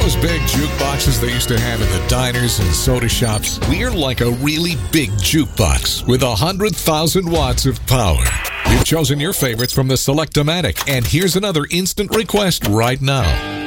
those big jukeboxes they used to have at the diners and soda shops? We're like a really big jukebox with 100,000 watts of power. You've chosen your favorites from the Select-O-Matic, and here's another instant request right now.